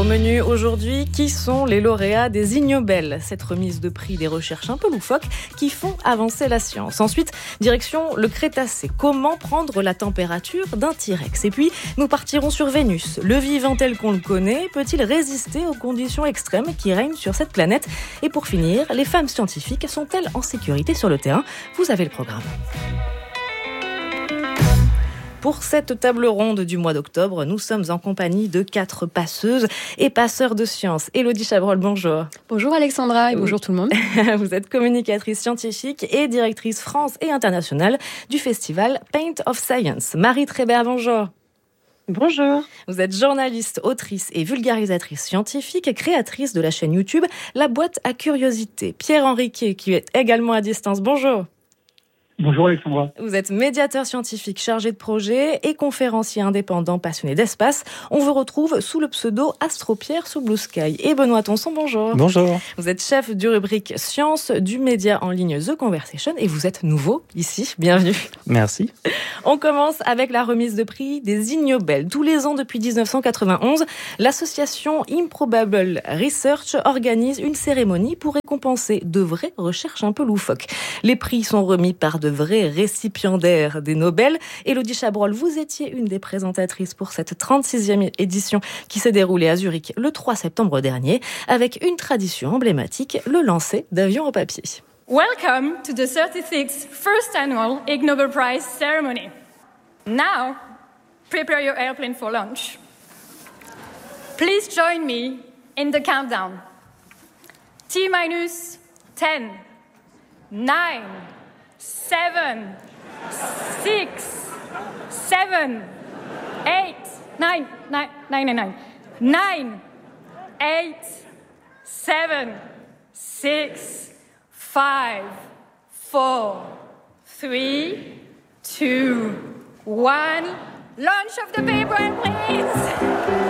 Au menu aujourd'hui, qui sont les lauréats des Ig Nobel, cette remise de prix des recherches un peu loufoques qui font avancer la science. Ensuite, direction le Crétacé. Comment prendre la température d'un T-Rex? Et puis, nous partirons sur Vénus. Le vivant tel qu'on le connaît peut-il résister aux conditions extrêmes qui règnent sur cette planète? Et pour finir, les femmes scientifiques sont-elles en sécurité sur le terrain? Vous avez le programme. Pour cette table ronde du mois d'octobre, nous sommes en compagnie de 4 passeuses et passeurs de sciences. Élodie Chabrol, bonjour. Bonjour Alexandra et bonjour tout le monde. Vous êtes communicatrice scientifique et directrice France et internationale du festival Paint of Science. Marie Trébert, bonjour. Bonjour. Vous êtes journaliste, autrice et vulgarisatrice scientifique et créatrice de la chaîne YouTube La Boîte à Curiosités. Pierre Henriquet, qui est également à distance, bonjour. Bonjour Alexandra. Vous êtes médiateur scientifique chargé de projet et conférencier indépendant passionné d'espace. On vous retrouve sous le pseudo Astro-Pierre sous Blue Sky. Et Benoît Tonson, bonjour. Bonjour. Vous êtes chef du rubrique Science du média en ligne The Conversation et vous êtes nouveau ici. Bienvenue. Merci. On commence avec la remise de prix des Ig Nobel. Tous les ans depuis 1991, l'association Improbable Research organise une cérémonie pour récompenser de vraies recherches un peu loufoques. Les prix sont remis par de vrais récipiendaires des Nobel. Élodie Chabrol, vous étiez une des présentatrices pour cette 36e édition qui s'est déroulée à Zurich le 3 septembre dernier avec une tradition emblématique, le lancer d'avions en papier. Welcome to the 36th first annual Ig Nobel Prize ceremony. Now, prepare your airplane for launch. Please join me in the countdown. T-minus 10, 9, 7, 6, 7, 8, 9, 9, 9, 9, 9, 8, 7, 6, 5, 4, 3, 2, 1. Launch of the paper, please.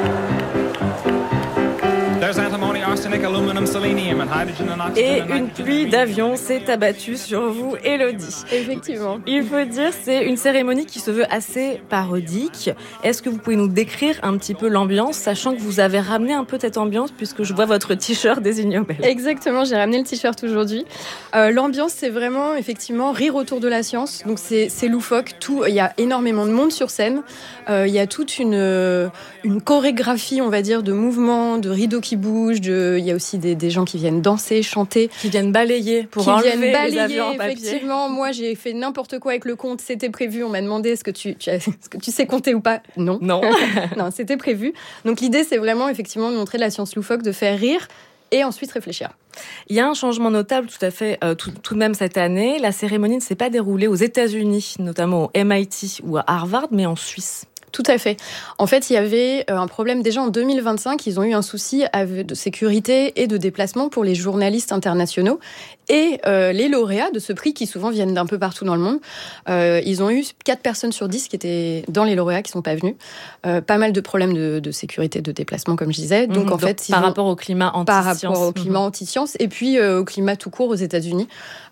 Et une pluie d'avions s'est abattue sur vous, Élodie. Effectivement. Il faut dire, c'est une cérémonie qui se veut assez parodique. Est-ce que vous pouvez nous décrire un petit peu l'ambiance, sachant que vous avez ramené un peu cette ambiance, puisque je vois votre t-shirt des Ig Nobel. Exactement, j'ai ramené le t-shirt aujourd'hui. L'ambiance, c'est vraiment, effectivement, rire autour de la science. Donc, c'est loufoque. Il y a énormément de monde sur scène. Il y a toute une chorégraphie, on va dire, de mouvements, de rideaux qui bougent. Il y a aussi des gens qui viennent danser, chanter. Qui viennent balayer pour enlever les avions en papier. Effectivement, moi, j'ai fait n'importe quoi avec le compte. C'était prévu. On m'a demandé est-ce que tu sais compter ou pas? Non. Non, c'était prévu. Donc, l'idée, c'est vraiment, effectivement, de montrer la science loufoque, de faire rire et ensuite réfléchir. Il y a un changement notable tout à fait, tout de même cette année. La cérémonie ne s'est pas déroulée aux États-Unis, notamment au MIT ou à Harvard, mais en Suisse. Tout à fait. En fait, il y avait un problème déjà en 2025. Ils ont eu un souci de sécurité et de déplacement pour les journalistes internationaux et les lauréats de ce prix qui souvent viennent d'un peu partout dans le monde. Ils ont eu 4 personnes sur 10 qui étaient dans les lauréats qui sont pas venus. Pas mal de problèmes de sécurité, de déplacement, comme je disais. Donc, en fait, par rapport au climat anti-science. Par rapport au climat anti-science et puis au climat tout court aux États-Unis,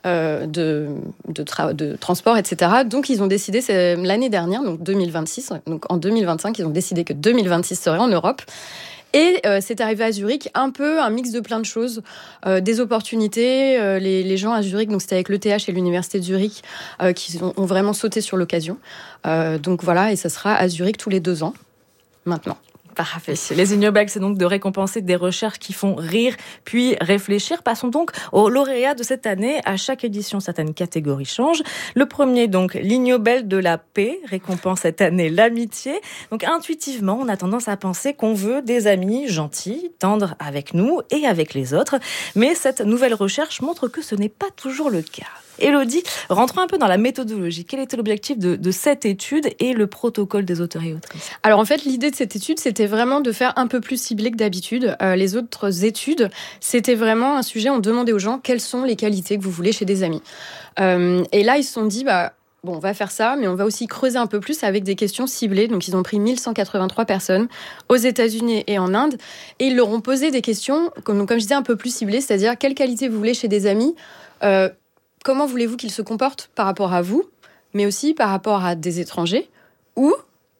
de transport, etc. Donc, ils ont décidé, c'est l'année dernière, donc 2026, donc en 2025, ils ont décidé que 2026 serait en Europe. Et c'est arrivé à Zurich, un peu un mix de plein de choses, des opportunités. Les gens à Zurich, donc c'était avec l'ETH et l'Université de Zurich, qui ont vraiment sauté sur l'occasion. Donc voilà, et ça sera à Zurich tous les 2 ans, maintenant. Parfait. Les Ig Nobel, c'est donc de récompenser des recherches qui font rire, puis réfléchir. Passons donc aux lauréats de cette année. À chaque édition, certaines catégories changent. Le premier, donc, l'Ig Nobel de la paix, récompense cette année l'amitié. Donc, intuitivement, on a tendance à penser qu'on veut des amis gentils, tendres avec nous et avec les autres. Mais cette nouvelle recherche montre que ce n'est pas toujours le cas. Élodie, rentrons un peu dans la méthodologie. Quel était l'objectif de cette étude et le protocole des auteurs et autrices? Alors en fait, l'idée de cette étude, c'était vraiment de faire un peu plus ciblé que d'habitude. Les autres études, c'était vraiment un sujet, on demandait aux gens quelles sont les qualités que vous voulez chez des amis. Et là, ils se sont dit, bon, on va faire ça, mais on va aussi creuser un peu plus avec des questions ciblées. Donc, ils ont pris 1183 personnes aux États-Unis et en Inde, et ils leur ont posé des questions, comme je disais, un peu plus ciblées, c'est-à-dire quelles qualités vous voulez chez des amis, comment voulez-vous qu'ils se comportent par rapport à vous, mais aussi par rapport à des étrangers, ou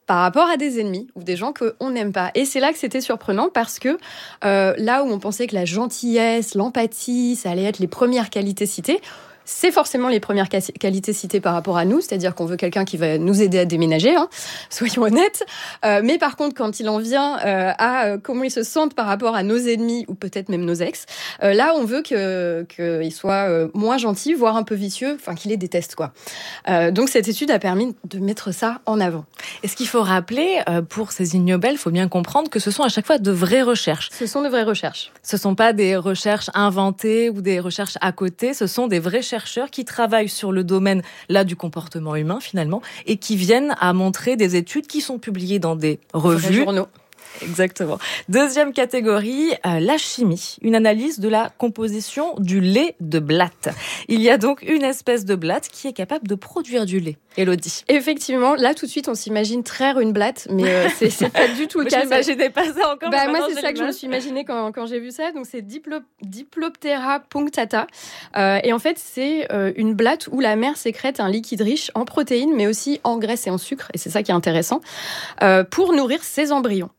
par rapport à des ennemis ou des gens qu'on n'aime pas. Et c'est là que c'était surprenant parce que là où on pensait que la gentillesse, l'empathie, ça allait être les premières qualités citées, c'est forcément les premières qualités citées par rapport à nous, c'est-à-dire qu'on veut quelqu'un qui va nous aider à déménager, soyons honnêtes. Mais par contre, quand il en vient à comment ils se sentent par rapport à nos ennemis ou peut-être même nos ex, là, on veut qu'il soit moins gentil, voire un peu vicieux, enfin qu'il les déteste, quoi. Donc cette étude a permis de mettre ça en avant. Et ce qu'il faut rappeler pour ces ignobels, il faut bien comprendre que ce sont à chaque fois de vraies recherches. Ce sont de vraies recherches. Ce ne sont pas des recherches inventées ou des recherches à côté, ce sont des vrais chercheurs qui travaillent sur le domaine là du comportement humain finalement et qui viennent à montrer des études qui sont publiées dans des revues. Des journaux. Exactement. Deuxième catégorie, la chimie. Une analyse de la composition du lait de blatte. Il y a donc une espèce de blatte qui est capable de produire du lait. Élodie. Effectivement, là tout de suite on s'imagine traire une blatte, mais c'est pas du tout le cas. Je m'imaginais pas ça encore. Moi c'est ça que je me suis imaginé quand j'ai vu ça. Donc c'est Diploptera punctata. Et en fait c'est une blatte où la mère sécrète un liquide riche en protéines, mais aussi en graisse et en sucre. Et c'est ça qui est intéressant pour nourrir ses embryons.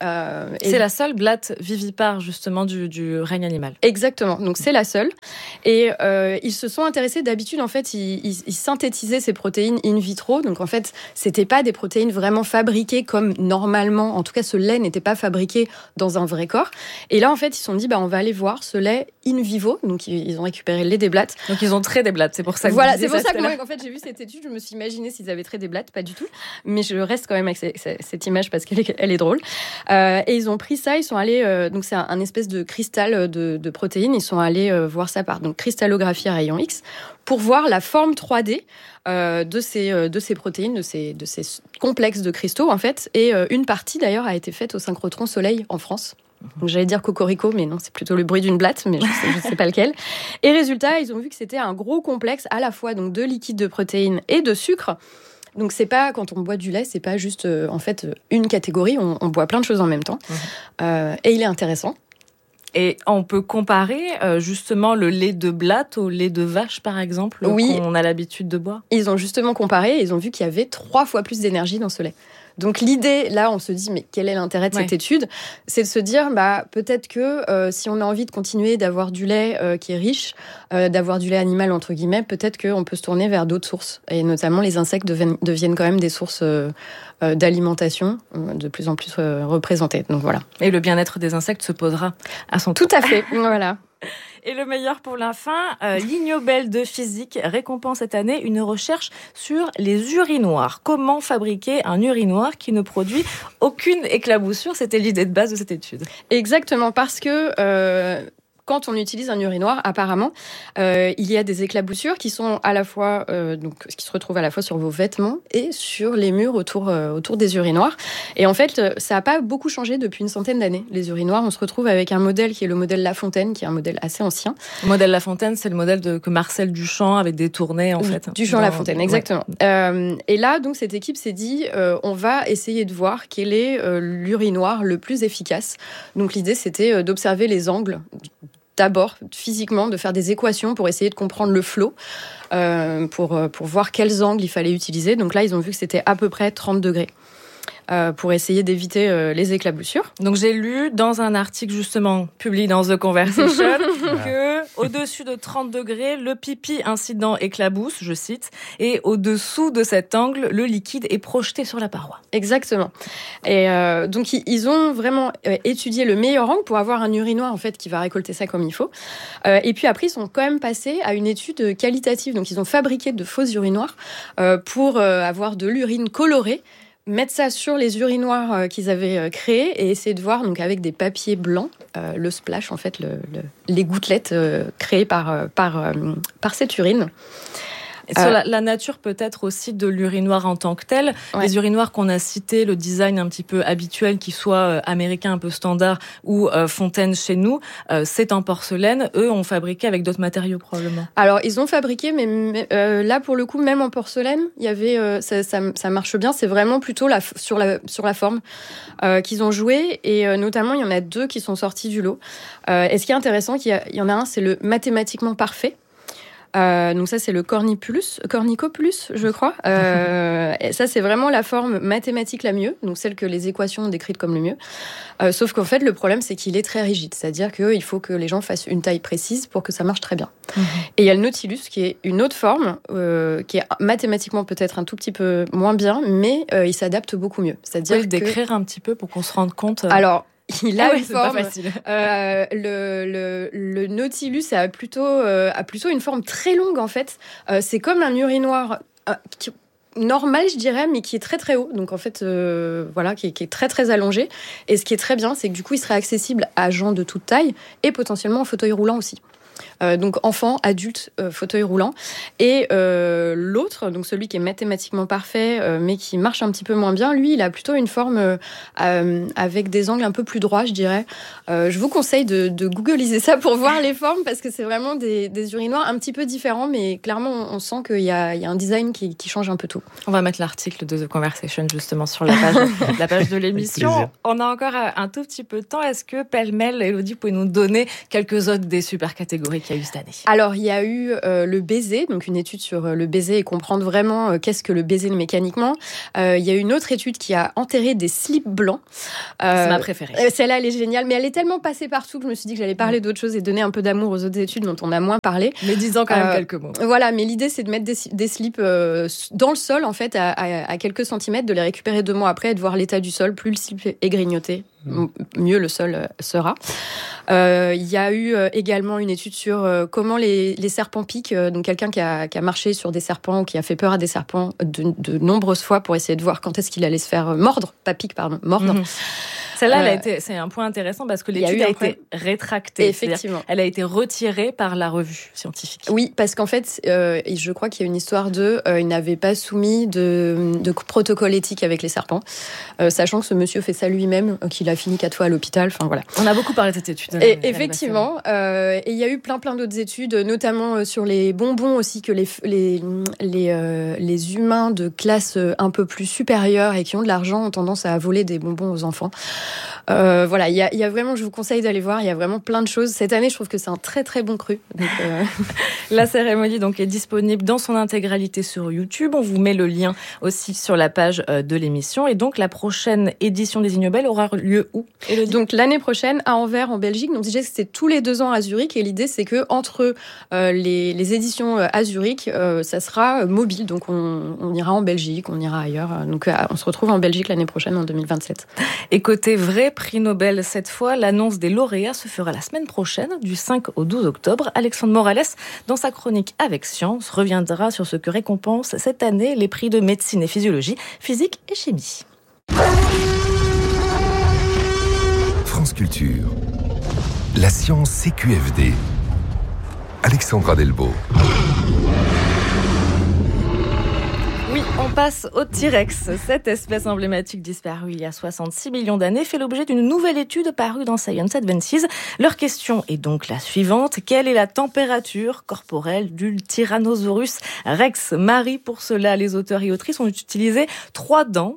C'est la seule blatte vivipare justement du règne animal. Exactement, donc c'est la seule. Et ils se sont intéressés, d'habitude en fait ils synthétisaient ces protéines in vitro, donc en fait c'était pas des protéines vraiment fabriquées comme normalement, en tout cas ce lait n'était pas fabriqué dans un vrai corps. Et là en fait ils se sont dit on va aller voir ce lait in vivo, donc ils ont récupéré le lait des blattes. Donc ils ont trait des blattes, c'est pour ça que voilà, c'est pour ça que moi, en fait j'ai vu cette étude, je me suis imaginé s'ils avaient trait des blattes, pas du tout, mais je reste quand même avec cette image parce qu'elle est drôle. Et ils ont pris ça, ils sont allés, donc c'est un espèce de cristal de protéines, ils sont allés voir ça par donc cristallographie à rayon X pour voir la forme 3D de ces protéines, de ces complexes de cristaux en fait. Et une partie d'ailleurs a été faite au synchrotron Soleil en France. Donc j'allais dire cocorico, mais non, c'est plutôt le bruit d'une blatte, mais je sais pas lequel. Et résultat, ils ont vu que c'était un gros complexe à la fois donc de liquide de protéines et de sucre. Donc c'est pas, quand on boit du lait, c'est pas juste en fait une catégorie, on boit plein de choses en même temps. Et il est intéressant. Et on peut comparer justement le lait de blatte au lait de vache par exemple, qu'on a l'habitude de boire. Ils ont justement comparé et ils ont vu qu'il y avait 3 fois plus d'énergie dans ce lait. Donc l'idée, là, on se dit, mais quel est l'intérêt de cette étude ? C'est de se dire, peut-être que si on a envie de continuer d'avoir du lait qui est riche, d'avoir du lait animal, entre guillemets, peut-être qu'on peut se tourner vers d'autres sources. Et notamment, les insectes deviennent quand même des sources d'alimentation de plus en plus représentées. Donc voilà. Et le bien-être des insectes se posera à son tour. Tout à fait, voilà. Et le meilleur pour la fin, l'Ignobel de physique récompense cette année une recherche sur les urinoirs. Comment fabriquer un urinoir qui ne produit aucune éclaboussure ? C'était l'idée de base de cette étude. Exactement, parce que quand on utilise un urinoir, apparemment, il y a des éclaboussures qui sont à la fois, qui se retrouvent à la fois sur vos vêtements et sur les murs autour des urinoirs. Et en fait, ça n'a pas beaucoup changé depuis une centaine d'années. Les urinoirs, on se retrouve avec un modèle qui est le modèle Lafontaine, qui est un modèle assez ancien. Le modèle Lafontaine, c'est le modèle que Marcel Duchamp avait détourné, en fait. Duchamp-Lafontaine, exactement. Ouais. Et là, donc, cette équipe s'est dit, on va essayer de voir quel est l'urinoir le plus efficace. Donc, l'idée, c'était d'observer les angles. D'abord, physiquement, de faire des équations pour essayer de comprendre le flot, pour voir quels angles il fallait utiliser. Donc là, ils ont vu que c'était à peu près 30 degrés. Pour essayer d'éviter les éclaboussures. Donc j'ai lu dans un article justement publié dans The Conversation que au-dessus de 30 degrés, le pipi incident éclabousse, je cite, et au-dessous de cet angle, le liquide est projeté sur la paroi. Exactement. Et donc ils ont vraiment étudié le meilleur angle pour avoir un urinoir en fait qui va récolter ça comme il faut. Et puis après ils sont quand même passés à une étude qualitative. Donc ils ont fabriqué de faux urinoirs pour avoir de l'urine colorée. Mettre ça sur les urinoirs qu'ils avaient créés et essayer de voir donc avec des papiers blancs le splash en fait les gouttelettes créées par cette urine. Et sur la nature peut-être aussi de l'urinoir en tant que tel. Ouais. Les urinoirs qu'on a cités, le design un petit peu habituel, qui soit américain un peu standard ou fontaine chez nous, c'est en porcelaine. Eux ont fabriqué avec d'autres matériaux probablement. Alors ils ont fabriqué, mais là pour le coup même en porcelaine, il y avait ça marche bien. C'est vraiment plutôt sur la forme qu'ils ont joué et notamment il y en a 2 qui sont sortis du lot. Et ce qui est intéressant, il y en a un, c'est le mathématiquement parfait. Donc ça, c'est le Cornicopulus, je crois. Et ça, c'est vraiment la forme mathématique la mieux, donc celle que les équations ont décrite comme le mieux. Sauf qu'en fait, le problème, c'est qu'il est très rigide. C'est-à-dire qu'il faut que les gens fassent une taille précise pour que ça marche très bien. Et il y a le Nautilus, qui est une autre forme, qui est mathématiquement peut-être un tout petit peu moins bien, mais il s'adapte beaucoup mieux. C'est-à-dire le décrire un petit peu pour qu'on se rende compte. Alors, il a une forme. Le Nautilus a plutôt une forme très longue, en fait. C'est comme un urinoir normal, je dirais, mais qui est très très haut. Donc en fait, qui est très très allongé. Et ce qui est très bien, c'est que du coup, il serait accessible à gens de toute taille et potentiellement en fauteuil roulant aussi. Donc enfant, adulte, fauteuil roulant. Et l'autre, donc celui qui est mathématiquement parfait, mais qui marche un petit peu moins bien, lui, il a plutôt une forme avec des angles un peu plus droits, je dirais. Je vous conseille de googliser ça pour voir les formes, parce que c'est vraiment des urinoirs un petit peu différents, mais clairement, on sent qu'il y a un design qui change un peu tout. On va mettre l'article de The Conversation justement sur la page de l'émission. On a encore un tout petit peu de temps. Est-ce que pêle-mêle, Élodie, pouvez nous donner quelques autres des super catégories qu'il y a eu cette année? Alors, il y a eu le baiser, donc une étude sur le baiser et comprendre vraiment qu'est-ce que le baiser mécaniquement. Il y a eu une autre étude qui a enterré des slips blancs. C'est ma préférée. Celle-là, elle est géniale, mais elle est tellement passée partout que je me suis dit que j'allais parler d'autre chose et donner un peu d'amour aux autres études dont on a moins parlé. Mais disons quand même quelques mots. Voilà, mais l'idée, c'est de mettre des slips dans le sol, en fait, à quelques centimètres, de les récupérer 2 mois après et de voir l'état du sol. Plus le slip est grignoté, mieux le sol sera. Il y a eu également une étude sur comment les serpents piquent. Donc quelqu'un qui a marché sur des serpents ou qui a fait peur à des serpents de nombreuses fois pour essayer de voir quand est-ce qu'il allait se faire mordre. Pas pique, pardon, mordre. Celle-là, c'est un point intéressant parce que l'étude a été rétractée. Effectivement. Elle a été retirée par la revue scientifique. Oui, parce qu'en fait, je crois qu'il y a une histoire il n'avait pas soumis de protocole éthique avec les serpents, sachant que ce monsieur fait ça lui-même, qu'il a fini 4 fois à l'hôpital. Enfin voilà. On a beaucoup parlé de cette étude. Et effectivement, et il y a eu plein d'autres études, notamment sur les bonbons aussi, que les humains de classe un peu plus supérieure et qui ont de l'argent ont tendance à voler des bonbons aux enfants. Voilà, il y a vraiment, je vous conseille d'aller voir, il y a vraiment plein de choses. Cette année, je trouve que c'est un très très bon cru. Donc, La cérémonie donc est disponible dans son intégralité sur YouTube. On vous met le lien aussi sur la page de l'émission. Et donc la prochaine édition des Ignobel aura lieu où, Élodie ? Donc l'année prochaine à Anvers en Belgique. Donc déjà c'est tous les 2 ans à Zurich et l'idée c'est que entre les éditions à Zurich, ça sera mobile. Donc on ira en Belgique, on ira ailleurs. Donc on se retrouve en Belgique l'année prochaine en 2027. Et côté vrai prix Nobel cette fois, l'annonce des lauréats se fera la semaine prochaine, du 5 au 12 octobre. Alexandre Morales, dans sa chronique Avec Science, reviendra sur ce que récompense cette année les prix de médecine et physiologie, physique et chimie. France Culture. La science CQFD. Alexandra Delbo. Oui, on passe au T-Rex. Cette espèce emblématique disparue il y a 66 millions d'années fait l'objet d'une nouvelle étude parue dans Science Advances. Leur question est donc la suivante. Quelle est la température corporelle du Tyrannosaurus Rex? Marie, pour cela, les auteurs et autrices ont utilisé 3 dents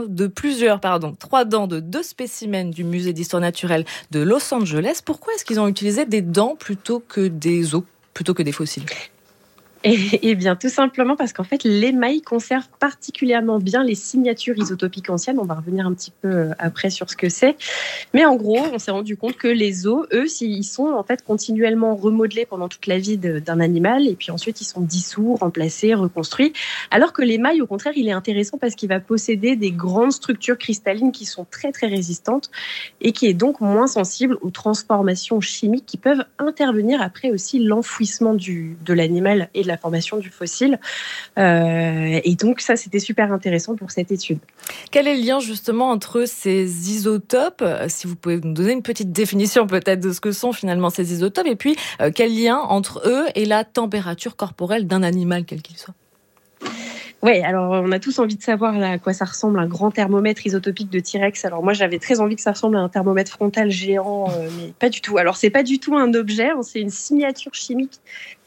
de 2 spécimens du musée d'histoire naturelle de Los Angeles. Pourquoi est-ce qu'ils ont utilisé des dents plutôt que des os, plutôt que des fossiles? Eh bien, tout simplement parce qu'en fait, l'émail conserve particulièrement bien les signatures isotopiques anciennes. On va revenir un petit peu après sur ce que c'est. Mais en gros, on s'est rendu compte que les os, eux, ils sont en fait continuellement remodelés pendant toute la vie d'un animal. Et puis ensuite, ils sont dissous, remplacés, reconstruits. Alors que l'émail, au contraire, il est intéressant parce qu'il va posséder des grandes structures cristallines qui sont très, très résistantes et qui est donc moins sensible aux transformations chimiques qui peuvent intervenir après aussi l'enfouissement de l'animal et de la formation du fossile. Et donc, ça, c'était super intéressant pour cette étude. Quel est le lien, justement, entre ces isotopes? Si vous pouvez nous donner une petite définition, peut-être, de ce que sont, finalement, ces isotopes. Et puis, quel lien entre eux et la température corporelle d'un animal, quel qu'il soit? Oui, alors on a tous envie de savoir là, à quoi ça ressemble un grand thermomètre isotopique de T-Rex. Alors moi, j'avais très envie que ça ressemble à un thermomètre frontal géant, mais pas du tout. Alors c'est pas du tout un objet, c'est une signature chimique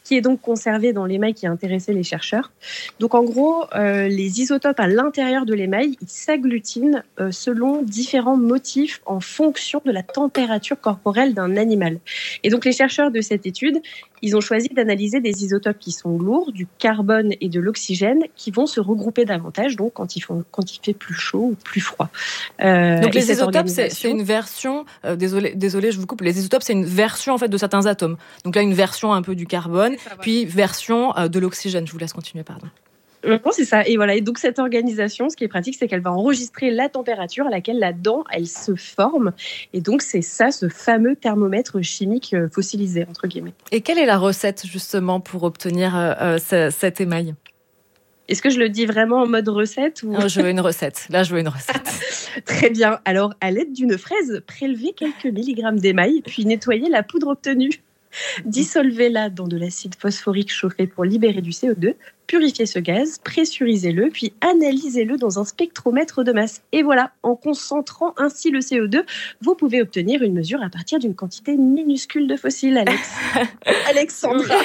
qui est donc conservé dans l'émail qui intéressait les chercheurs. Donc en gros, les isotopes à l'intérieur de l'émail, ils s'agglutinent selon différents motifs en fonction de la température corporelle d'un animal. Et donc les chercheurs de cette étude, ils ont choisi d'analyser des isotopes qui sont lourds, du carbone et de l'oxygène, qui vont se regrouper davantage donc quand il fait plus chaud ou plus froid. Donc les isotopes, c'est une version. Désolée, je vous coupe. Les isotopes, c'est une version en fait de certains atomes. Donc là, une version un peu du carbone, puis version de l'oxygène. Je vous laisse continuer, pardon. C'est ça. Et voilà. Et donc, cette organisation, ce qui est pratique, c'est qu'elle va enregistrer la température à laquelle la dent, elle se forme. Et donc, c'est ça, ce fameux thermomètre chimique fossilisé, entre guillemets. Et quelle est la recette, justement, pour obtenir cet émail ? Est-ce que je le dis vraiment en mode recette ou... Non, je veux une recette. Là, je veux une recette. Très bien. Alors, à l'aide d'une fraise, prélevez quelques milligrammes d'émail, puis nettoyez la poudre obtenue. Dissolvez-la dans de l'acide phosphorique chauffé pour libérer du CO2. Purifiez ce gaz, pressurisez-le, puis analysez-le dans un spectromètre de masse. Et voilà, en concentrant ainsi le CO2, vous pouvez obtenir une mesure à partir d'une quantité minuscule de fossiles, Alexandra.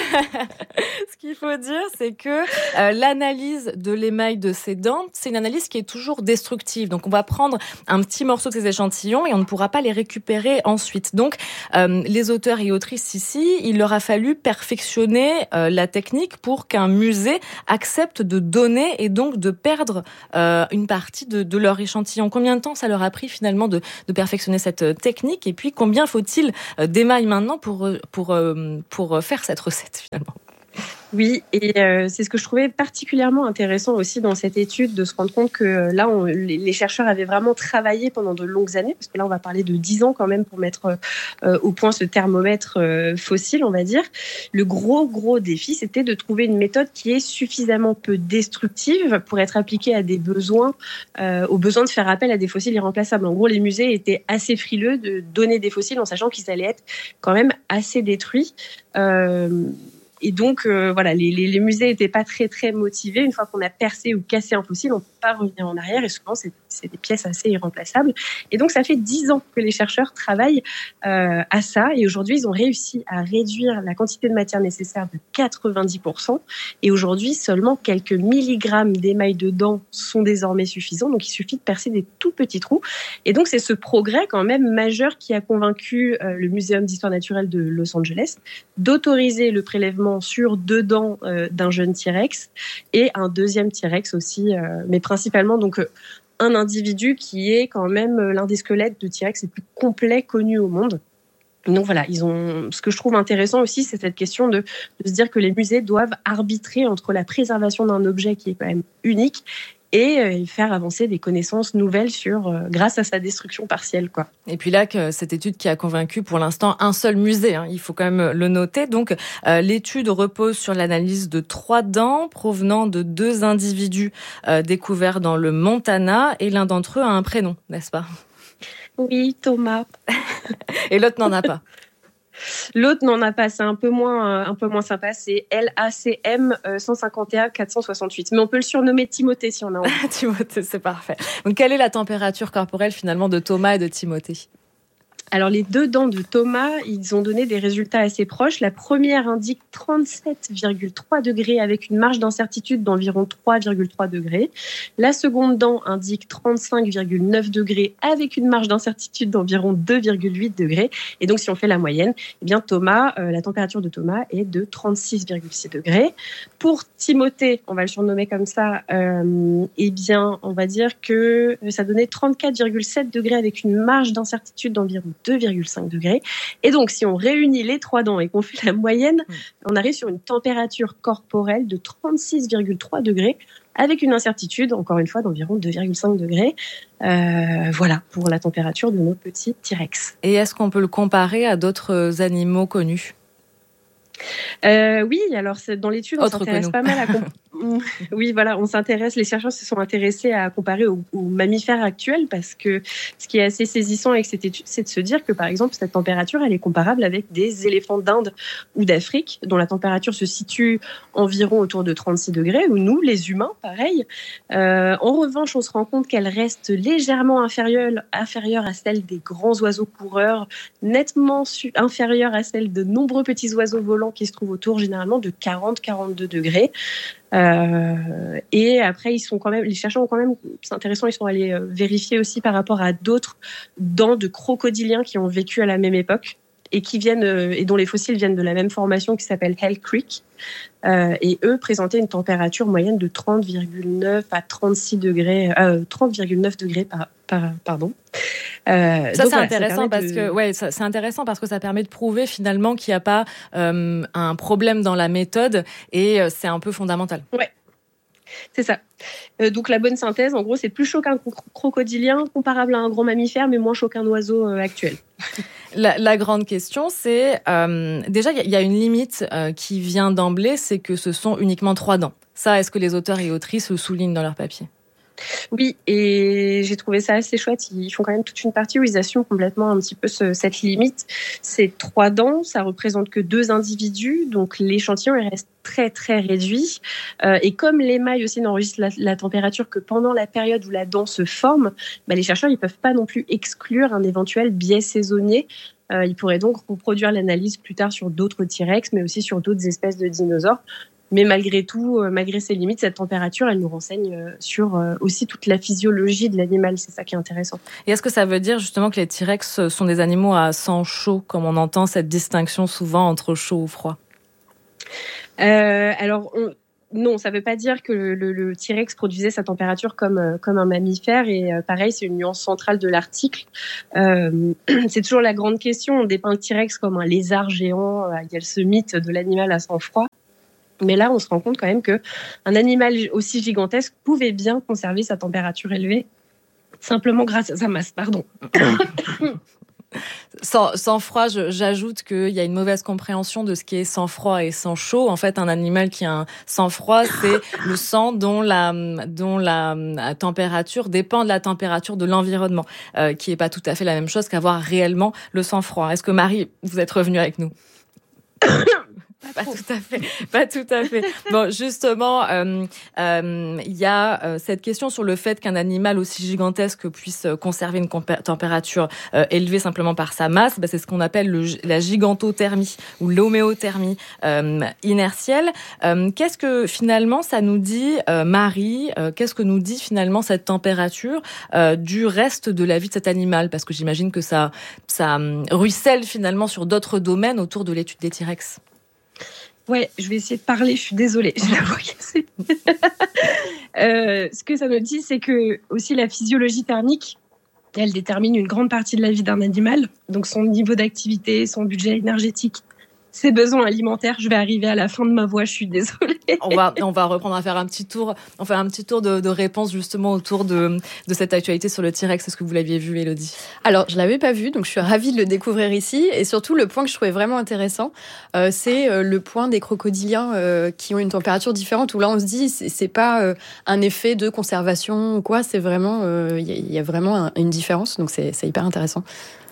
Ce qu'il faut dire, c'est que l'analyse de l'émail de ces dents, c'est une analyse qui est toujours destructive. Donc, on va prendre un petit morceau de ces échantillons et on ne pourra pas les récupérer ensuite. Donc, les auteurs et autrices ici, il leur a fallu perfectionner la technique pour qu'un musée acceptent de donner et donc de perdre une partie de leur échantillon. Combien de temps ça leur a pris finalement de perfectionner cette technique, et puis combien faut-il d'émail maintenant pour faire cette recette finalement ? Oui, et c'est ce que je trouvais particulièrement intéressant aussi dans cette étude, de se rendre compte que là, les chercheurs avaient vraiment travaillé pendant de longues années, parce que là, on va parler de 10 ans quand même pour mettre au point ce thermomètre fossile, on va dire. Le gros défi, c'était de trouver une méthode qui est suffisamment peu destructive pour être appliquée à des besoins, au besoin de faire appel à des fossiles irremplaçables. En gros, les musées étaient assez frileux de donner des fossiles en sachant qu'ils allaient être quand même assez détruits. Et donc, voilà, les musées n'étaient pas très motivés. Une fois qu'on a percé ou cassé un fossile, on ne peut pas revenir en arrière. Et souvent, c'est des pièces assez irremplaçables. Et donc, ça fait 10 ans que les chercheurs travaillent à ça. Et aujourd'hui, ils ont réussi à réduire la quantité de matière nécessaire de 90%. Et aujourd'hui, seulement quelques milligrammes d'émail de dents sont désormais suffisants. Donc, il suffit de percer des tout petits trous. Et donc, c'est ce progrès quand même majeur qui a convaincu le Muséum d'histoire naturelle de Los Angeles d'autoriser le prélèvement sur 2 dents d'un jeune T-Rex et un deuxième T-Rex aussi, mais principalement donc un individu qui est quand même l'un des squelettes de T-Rex les plus complets connus au monde. Donc voilà, ce que je trouve intéressant aussi, c'est cette question de se dire que les musées doivent arbitrer entre la préservation d'un objet qui est quand même unique et faire avancer des connaissances nouvelles grâce à sa destruction partielle, quoi. Et puis là, cette étude qui a convaincu pour l'instant un seul musée, il faut quand même le noter. Donc, l'étude repose sur l'analyse de 3 dents provenant de 2 individus découverts dans le Montana, et l'un d'entre eux a un prénom, n'est-ce pas ? Oui, Thomas. Et l'autre n'en a pas. L'autre n'en a pas, c'est un peu moins sympa, c'est LACM 151 468. Mais on peut le surnommer Timothée si on a envie. Timothée, c'est parfait. Donc, quelle est la température corporelle finalement de Thomas et de Timothée ? Alors, les 2 dents de Thomas, ils ont donné des résultats assez proches. La première indique 37,3 degrés avec une marge d'incertitude d'environ 3,3 degrés. La seconde dent indique 35,9 degrés avec une marge d'incertitude d'environ 2,8 degrés. Et donc, si on fait la moyenne, eh bien, Thomas, la température de Thomas est de 36,6 degrés. Pour Timothée, on va le surnommer comme ça, eh bien, on va dire que ça donnait 34,7 degrés avec une marge d'incertitude d'environ 2,5 degrés. Et donc, si on réunit les 3 dents et qu'on fait la moyenne, on arrive sur une température corporelle de 36,3 degrés avec une incertitude, encore une fois, d'environ 2,5 degrés. Voilà, pour la température de nos petits T-Rex. Et est-ce qu'on peut le comparer à d'autres animaux connus ? Oui, alors dans l'étude, on s'intéresse pas mal Oui, voilà, les chercheurs se sont intéressés à comparer aux mammifères actuels parce que ce qui est assez saisissant avec cette étude, c'est de se dire que, par exemple, cette température, elle est comparable avec des éléphants d'Inde ou d'Afrique, dont la température se situe environ autour de 36 degrés, ou nous, les humains, pareil. En revanche, on se rend compte qu'elle reste légèrement inférieure à celle des grands oiseaux coureurs, nettement inférieure à celle de nombreux petits oiseaux volants qui se trouvent autour généralement de 40-42 degrés. Et après, les chercheurs ont quand même, c'est intéressant, ils sont allés vérifier aussi par rapport à d'autres dents de crocodiliens qui ont vécu à la même époque et et dont les fossiles viennent de la même formation qui s'appelle Hell Creek. Et eux présentaient une température moyenne de 30,9 à 36 degrés, 30,9 degrés pardon. Ça c'est intéressant c'est intéressant parce que ça permet de prouver finalement qu'il n'y a pas un problème dans la méthode et c'est un peu fondamental. Ouais. C'est ça. Donc la bonne synthèse, en gros, c'est plus chaud qu'un crocodilien, comparable à un gros mammifère, mais moins chaud qu'un oiseau actuel. La grande question, c'est déjà il y a une limite qui vient d'emblée, c'est que ce sont uniquement 3 dents. Ça, est-ce que les auteurs et autrices le soulignent dans leur papier ? Oui, et j'ai trouvé ça assez chouette. Ils font quand même toute une partie où ils assument complètement un petit peu cette limite. Ces 3 dents, ça représente que 2 individus, donc l'échantillon il reste très très réduit. Et comme l'émail aussi n'enregistre la température que pendant la période où la dent se forme, les chercheurs ils peuvent pas non plus exclure un éventuel biais saisonnier. Ils pourraient donc reproduire l'analyse plus tard sur d'autres T-Rex, mais aussi sur d'autres espèces de dinosaures. Mais malgré tout, malgré ces limites, cette température, elle nous renseigne sur aussi toute la physiologie de l'animal. C'est ça qui est intéressant. Et est-ce que ça veut dire justement que les T-Rex sont des animaux à sang chaud, comme on entend cette distinction souvent entre chaud ou froid ? Non, ça ne veut pas dire que le T-Rex produisait sa température comme un mammifère. Et pareil, c'est une nuance centrale de l'article. C'est toujours la grande question. On dépeint le T-Rex comme un lézard géant. Il y a ce mythe de l'animal à sang froid. Mais là, on se rend compte quand même qu'un animal aussi gigantesque pouvait bien conserver sa température élevée, simplement grâce à sa masse. Pardon. Sans froid, j'ajoute qu'il y a une mauvaise compréhension de ce qui est sang froid et sang chaud. En fait, un animal qui a un sang froid, c'est le sang dont la température dépend de la température de l'environnement, qui est pas tout à fait la même chose qu'avoir réellement le sang froid. Est-ce que Marie, vous êtes revenue avec nous ? Pas tout à fait. Bon, justement, il y a cette question sur le fait qu'un animal aussi gigantesque puisse conserver une température élevée simplement par sa masse. C'est ce qu'on appelle la gigantothermie ou l'homéothermie inertielle. Qu'est-ce que finalement ça nous dit, Marie ? Qu'est-ce que nous dit finalement cette température du reste de la vie de cet animal ? Parce que j'imagine que ça ruisselle finalement sur d'autres domaines autour de l'étude des T-Rex. Ouais, je vais essayer de parler, je suis désolée, j'ai la voix cassée. Ce que ça nous dit, c'est que aussi la physiologie thermique, elle détermine une grande partie de la vie d'un animal, donc son niveau d'activité, son budget énergétique, ses besoins alimentaires. Je vais arriver à la fin de ma voix, je suis désolée. On va reprendre à faire un petit tour de réponses justement autour de cette actualité sur le T-Rex. Est-ce que vous l'aviez vu, Élodie ? Alors, je l'avais pas vu, donc je suis ravie de le découvrir ici. Et surtout, le point que je trouvais vraiment intéressant, c'est le point des crocodiliens qui ont une température différente, où là, on se dit, c'est pas un effet de conservation ou quoi, c'est vraiment, il y a vraiment une différence, donc c'est hyper intéressant. Benoît ?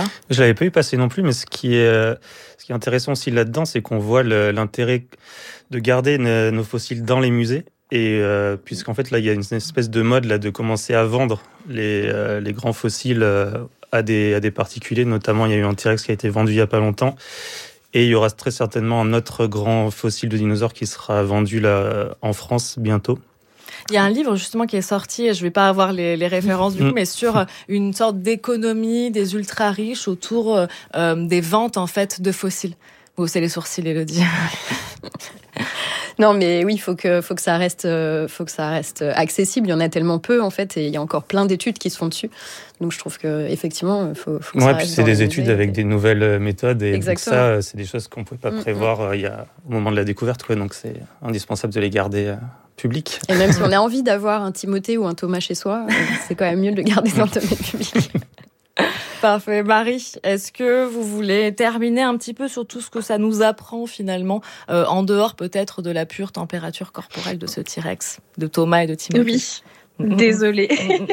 Je l'avais pas vu passer non plus, mais ce qui est intéressant aussi là-dedans, c'est qu'on voit l'intérêt de garder nos fossiles dans les musées. Et puisqu'en fait, là, il y a une espèce de mode là, de commencer à vendre les grands fossiles à des particuliers. Notamment, il y a eu un T-Rex qui a été vendu il y a pas longtemps. Et il y aura très certainement un autre grand fossile de dinosaure qui sera vendu là, en France bientôt. Il y a un livre justement qui est sorti, et je vais pas avoir les références du coup, mais sur une sorte d'économie des ultra riches autour des ventes en fait de fossiles. Vous haussez les sourcils, Élodie. Non, mais oui, faut que ça reste accessible. Il y en a tellement peu en fait, et il y a encore plein d'études qui se font dessus. Donc je trouve que effectivement, faut que ça reste. Puis c'est des études avec des nouvelles méthodes, et donc ça, c'est des choses qu'on pouvait pas prévoir au moment de la découverte, quoi. Donc c'est indispensable de les garder publics. Et même si on a envie d'avoir un Timothée ou un Thomas chez soi, c'est quand même mieux de le garder dans le domaine public. Parfait. Marie, est-ce que vous voulez terminer un petit peu sur tout ce que ça nous apprend finalement, en dehors peut-être de la pure température corporelle de ce T-Rex, de Thomas et de Timothée? Oui, désolée.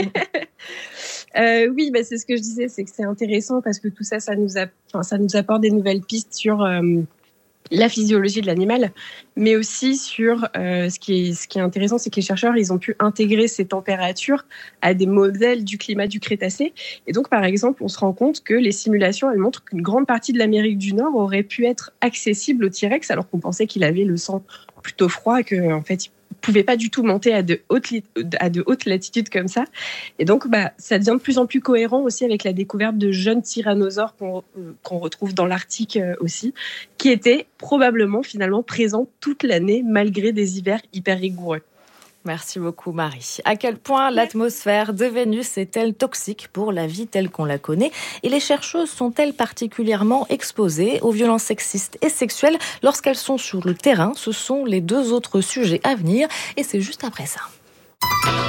Oui, c'est ce que je disais, c'est que c'est intéressant parce que tout ça, ça nous apporte des nouvelles pistes sur la physiologie de l'animal, mais aussi sur ce qui est intéressant, c'est que les chercheurs, ils ont pu intégrer ces températures à des modèles du climat du Crétacé. Et donc, par exemple, on se rend compte que les simulations, elles montrent qu'une grande partie de l'Amérique du Nord aurait pu être accessible au T-Rex, alors qu'on pensait qu'il avait le sang plutôt froid et qu'en fait, il pouvait pas du tout monter à de hautes latitudes comme ça. Et donc, ça devient de plus en plus cohérent aussi avec la découverte de jeunes tyrannosaures qu'on retrouve dans l'Arctique aussi, qui étaient probablement finalement présents toute l'année malgré des hivers hyper rigoureux. Merci beaucoup Marie. À quel point l'atmosphère de Vénus est-elle toxique pour la vie telle qu'on la connaît et les chercheuses sont-elles particulièrement exposées aux violences sexistes et sexuelles lorsqu'elles sont sur le terrain? Ce sont les deux autres sujets à venir et c'est juste après ça.